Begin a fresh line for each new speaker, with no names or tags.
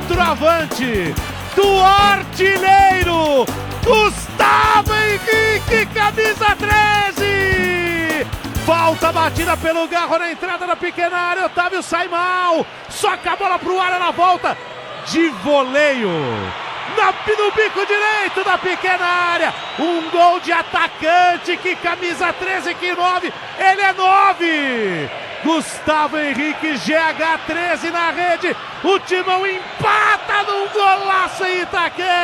centroavante do artilheiro Gustavo Henrique, camisa 13. Falta batida pelo Garro na entrada da pequena área. Otávio sai mal, soca a bola pro ar, ela volta de voleio no bico direito da pequena área. Um gol de atacante, que camisa 13, que 9, ele é 9. Gustavo Henrique, GH13 na rede. O Timão empata num golaço em Itaquera.